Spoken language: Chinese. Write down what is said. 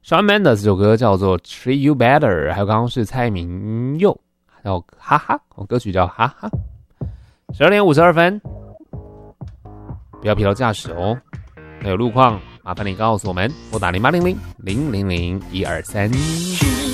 Shawn Mendes 这首歌叫做 Treat You Better， 还有刚刚是蔡明佑，还有哈哈，歌曲叫哈哈。12点52分，不要疲劳驾驶哦。那有路况，麻烦你告诉我们，拨打0800-000-123。